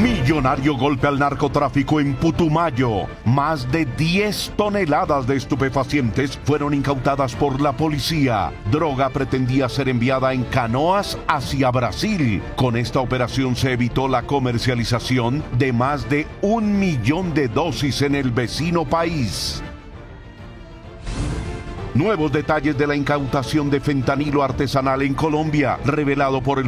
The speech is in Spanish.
Millonario golpe al narcotráfico en Putumayo. Más de 10 toneladas de estupefacientes fueron incautadas por la policía. Droga pretendía ser enviada en canoas hacia Brasil. Con esta operación se evitó la comercialización de más de 1 millón de dosis en el vecino país. Nuevos detalles de la incautación de fentanilo artesanal en Colombia, revelado por el